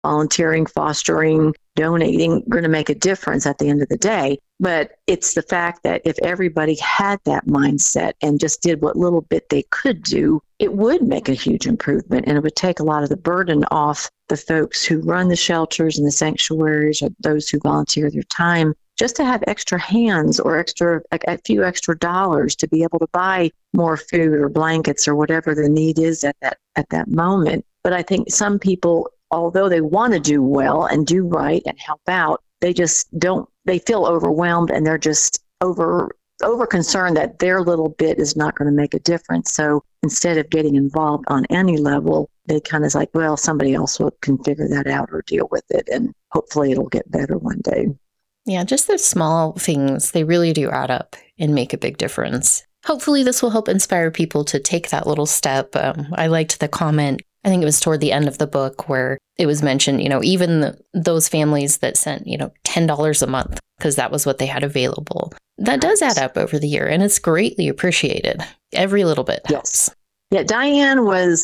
volunteering, fostering, donating going to make a difference at the end of the day. But it's the fact that if everybody had that mindset and just did what little bit they could do, it would make a huge improvement, and it would take a lot of the burden off the folks who run the shelters and the sanctuaries, or those who volunteer their time, just to have extra hands or a few extra dollars to be able to buy more food or blankets or whatever the need is at that moment. But I think some people, although they want to do well and do right and help out, they just don't, they feel overwhelmed, and they're just over concerned that their little bit is not going to make a difference. So instead of getting involved on any level, they kind of like, well, somebody else can figure that out or deal with it, and hopefully it'll get better one day. Yeah, just those small things, they really do add up and make a big difference. Hopefully this will help inspire people to take that little step. I liked the comment, I think it was toward the end of the book, where it was mentioned, even those families that sent, $10 a month, because that was what they had available. That does add up over the year, and it's greatly appreciated. Every little bit helps. Yes. Yeah, Diane was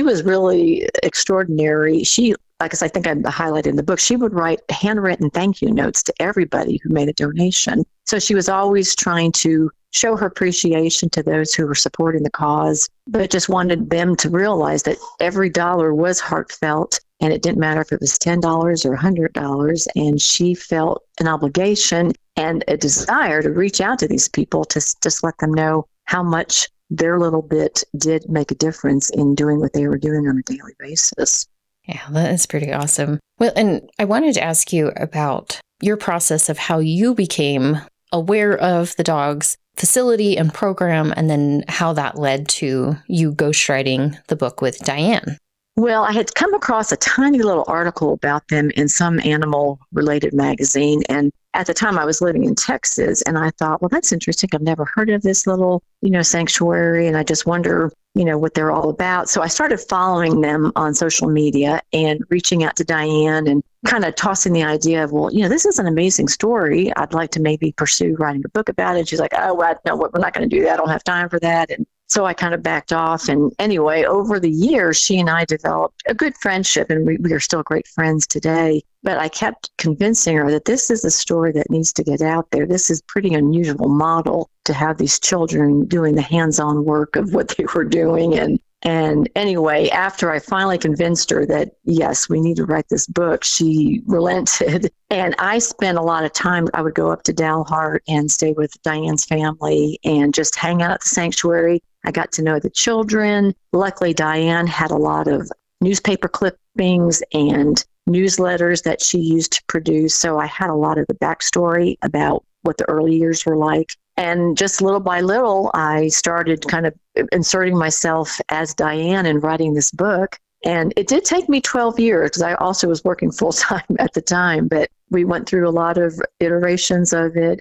really extraordinary. She, like I think I highlighted in the book, she would write handwritten thank you notes to everybody who made a donation. So she was always trying to show her appreciation to those who were supporting the cause, but just wanted them to realize that every dollar was heartfelt, and it didn't matter if it was $10 or $100. And she felt an obligation and a desire to reach out to these people to just let them know how much their little bit did make a difference in doing what they were doing on a daily basis. Yeah, that is pretty awesome. Well, and I wanted to ask you about your process of how you became aware of the dog's facility and program, and then how that led to you ghostwriting the book with Diane. Well, I had come across a tiny little article about them in some animal-related magazine, and at the time I was living in Texas, and I thought, well, that's interesting. I've never heard of this little, sanctuary, and I just wonder, what they're all about. So I started following them on social media and reaching out to Diane and kind of tossing the idea of, well, this is an amazing story. I'd like to maybe pursue writing a book about it. She's like, oh, well, no, we're not going to do that. I don't have time for that. And so I kind of backed off. And anyway, over the years, she and I developed a good friendship, and we are still great friends today. But I kept convincing her that this is a story that needs to get out there. This is pretty unusual model to have these children doing the hands-on work of what they were doing. And anyway, after I finally convinced her that, yes, we need to write this book, she relented. And I spent a lot of time. I would go up to Dalhart and stay with Diane's family and just hang out at the sanctuary. I got to know the children. Luckily, Diane had a lot of newspaper clippings and newsletters that she used to produce. So I had a lot of the backstory about what the early years were like. And just little by little, I started kind of inserting myself as Diane and writing this book. And it did take me 12 years because I also was working full time at the time, but we went through a lot of iterations of it.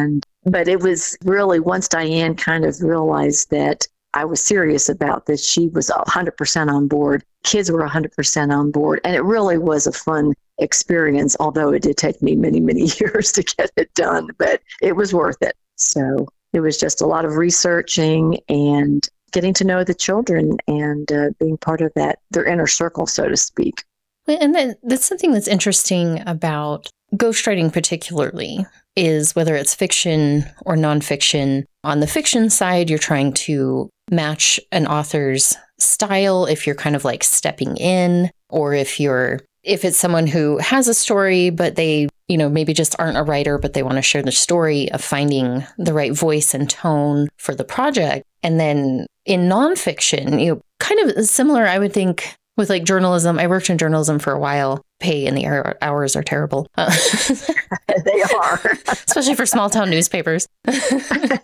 But it was really once Diane kind of realized that I was serious about this, she was 100% on board. Kids were 100% on board. And it really was a fun experience, although it did take me many, many years to get it done, but it was worth it. So it was just a lot of researching and getting to know the children and being part of their inner circle, so to speak. And then that's something that's interesting about ghostwriting particularly, is whether it's fiction or nonfiction. On the fiction side, you're trying to match an author's style if you're kind of like stepping in, or if it's someone who has a story, but they, maybe just aren't a writer, but they want to share the story, of finding the right voice and tone for the project. And then in nonfiction, kind of similar, I would think, with like journalism. I worked in journalism for a while. Pay and the hours are terrible. They are. Especially for small town newspapers. But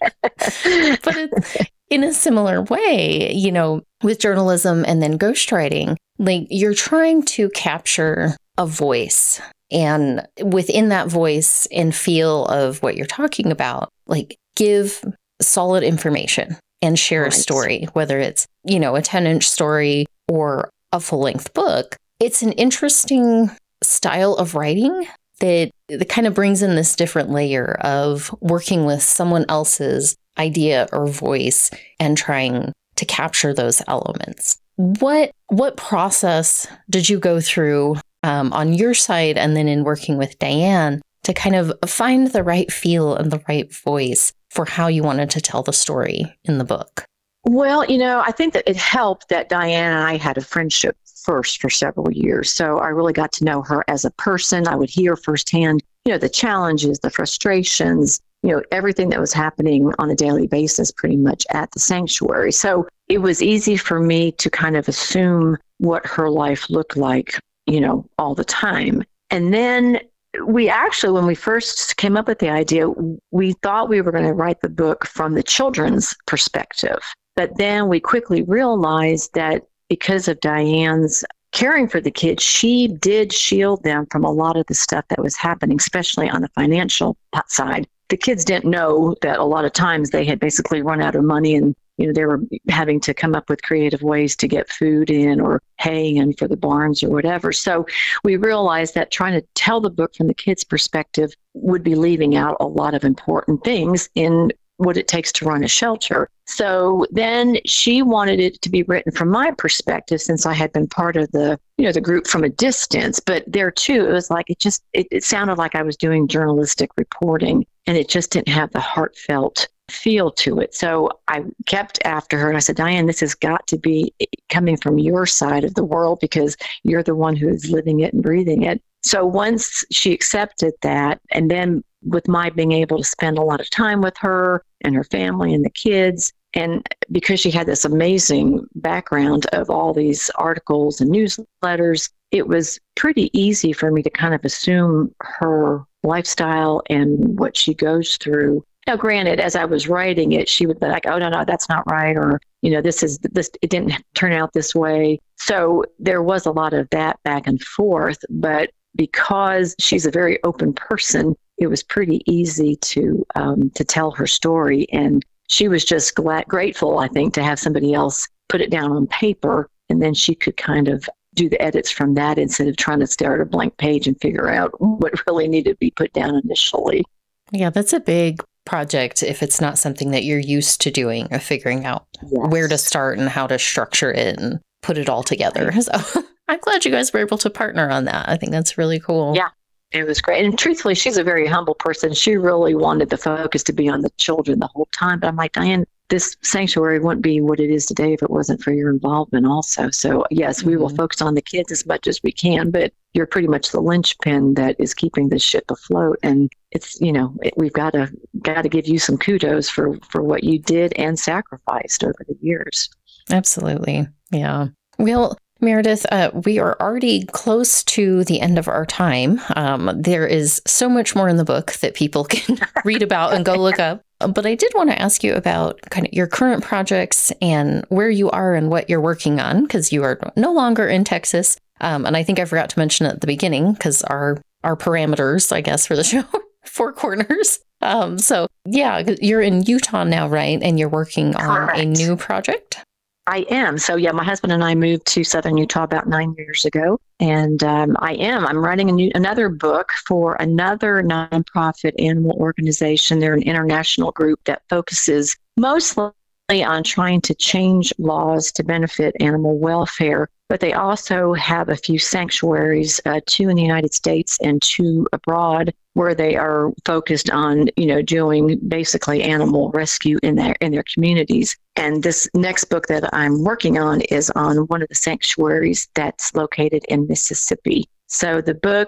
it's in a similar way, with journalism and then ghostwriting, like you're trying to capture a voice, and within that voice and feel of what you're talking about, like give solid information and share a story, whether it's, a 10-inch story or a full-length book. It's an interesting style of writing that kind of brings in this different layer of working with someone else's idea or voice and trying to capture those elements. What process did you go through on your side and then in working with Diane to kind of find the right feel and the right voice for how you wanted to tell the story in the book? Well, I think that it helped that Diane and I had a friendship first for several years. So I really got to know her as a person. I would hear firsthand, the challenges, the frustrations, everything that was happening on a daily basis pretty much at the sanctuary. So it was easy for me to kind of assume what her life looked like, all the time. And then we actually, when we first came up with the idea, we thought we were going to write the book from the children's perspective. But then we quickly realized that because of Diane's caring for the kids, she did shield them from a lot of the stuff that was happening, especially on the financial side. The kids didn't know that a lot of times they had basically run out of money and they were having to come up with creative ways to get food in or hay in for the barns or whatever. So we realized that trying to tell the book from the kids' perspective would be leaving out a lot of important things in what it takes to run a shelter. So then she wanted it to be written from my perspective, since I had been part of the group from a distance. But there too, it was like, it sounded like I was doing journalistic reporting, and it just didn't have the heartfelt feel to it. So I kept after her and I said, Diane, this has got to be coming from your side of the world because you're the one who's living it and breathing it. So once she accepted that, and then with my being able to spend a lot of time with her and her family and the kids, and because she had this amazing background of all these articles and newsletters, it was pretty easy for me to kind of assume her lifestyle and what she goes through. Now, granted, as I was writing it, she would be like, oh, no, that's not right. Or, this, it didn't turn out this way. So there was a lot of that back and forth. But because she's a very open person, it was pretty easy to tell her story. And she was just grateful, I think, to have somebody else put it down on paper. And then she could kind of do the edits from that instead of trying to stare at a blank page and figure out what really needed to be put down initially. Yeah, that's a big project if it's not something that you're used to doing, of figuring out where to start and how to structure it and put it all together. So I'm glad you guys were able to partner on that. I think that's really cool. Yeah, it was great. And truthfully, she's a very humble person. She really wanted the focus to be on the children the whole time. But I'm like, Diane, this sanctuary wouldn't be what it is today if it wasn't for your involvement also. So yes, we will focus on the kids as much as we can, but you're pretty much the linchpin that is keeping the ship afloat. And it's, we've got to give you some kudos for what you did and sacrificed over the years. Absolutely. Yeah. Well, Meredith, we are already close to the end of our time. There is so much more in the book that people can read about and go look up. But I did want to ask you about kind of your current projects and where you are and what you're working on, because you are no longer in Texas. And I think I forgot to mention at the beginning, because our parameters, I guess, for the show, 4 corners. So yeah, you're in Utah now, right? And you're working on a new project? I am. So yeah, my husband and I moved to Southern Utah about 9 years ago. And I'm running another book for another nonprofit animal organization. They're an international group that focuses mostly on trying to change laws to benefit animal welfare. But they also have a few sanctuaries, 2 in the United States and 2 abroad, where they are focused on, doing basically animal rescue in their communities. And this next book that I'm working on is on one of the sanctuaries that's located in Mississippi. So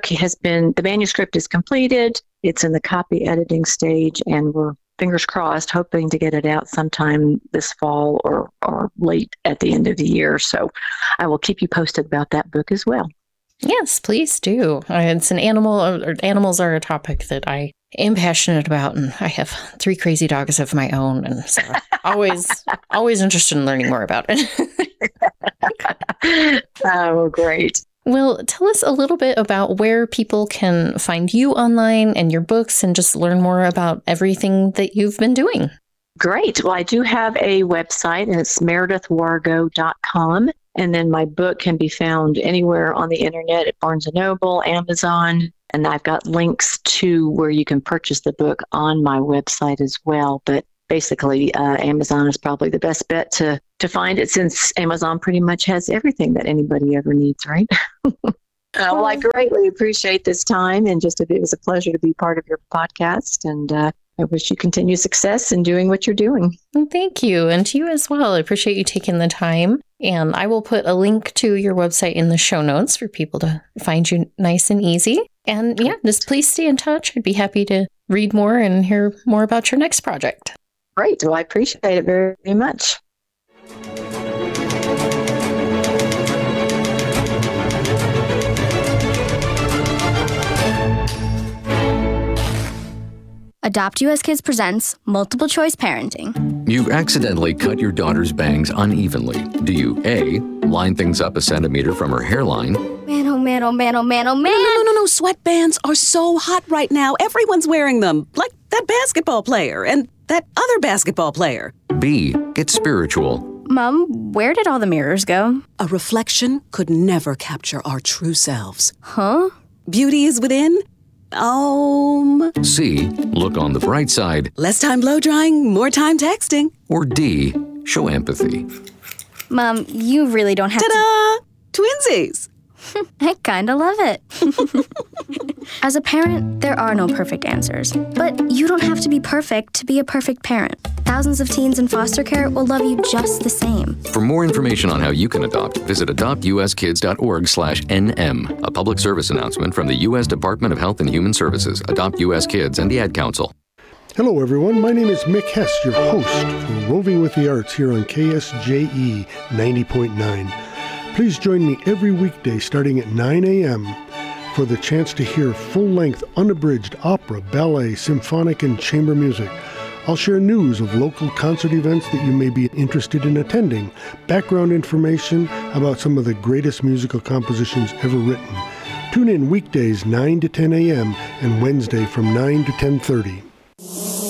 the manuscript is completed. It's in the copy editing stage, and we're fingers crossed, hoping to get it out sometime this fall or late at the end of the year. So I will keep you posted about that book as well. Yes, please do. It's an animals are a topic that I am passionate about, and I have 3 crazy dogs of my own, and so always interested in learning more about it. Oh, great. Well, tell us a little bit about where people can find you online and your books and just learn more about everything that you've been doing. Great. Well, I do have a website, and it's meredithwargo.com. And then my book can be found anywhere on the internet at Barnes & Noble, Amazon. And I've got links to where you can purchase the book on my website as well. But basically, Amazon is probably the best bet to find it, since Amazon pretty much has everything that anybody ever needs, right? Well, I greatly appreciate this time, and it was a pleasure to be part of your podcast. And I wish you continued success in doing what you're doing. Well, thank you. And to you as well. I appreciate you taking the time. And I will put a link to your website in the show notes for people to find you nice and easy. And yeah, just please stay in touch. I'd be happy to read more and hear more about your next project. Great. Well, I appreciate it very, very much. Adopt US Kids presents Multiple Choice Parenting. You accidentally cut your daughter's bangs unevenly. Do you A, line things up a centimeter from her hairline? Man, oh man, oh man, oh man, oh man. No. Sweatbands are so hot right now. Everyone's wearing them. Like that basketball player and that other basketball player. B, get spiritual. Mom, where did all the mirrors go? A reflection could never capture our true selves. Huh? Beauty is within. C, look on the bright side. Less time blow drying, more time texting. Or D, show empathy. Mom, you really don't have Ta-da! Twinsies! I kinda love it. As a parent, there are no perfect answers. But you don't have to be perfect to be a perfect parent. Thousands of teens in foster care will love you just the same. For more information on how you can adopt, visit adoptuskids.org/NM, a public service announcement from the U.S. Department of Health and Human Services, Adopt U.S. Kids, and the Ad Council. Hello, everyone. My name is Mick Hess, your host for Roving with the Arts here on KSJE 90.9. Please join me every weekday starting at 9 a.m. for the chance to hear full-length, unabridged opera, ballet, symphonic, and chamber music. I'll share news of local concert events that you may be interested in attending, background information about some of the greatest musical compositions ever written. Tune in weekdays 9 to 10 a.m. and Wednesday from 9 to 10:30.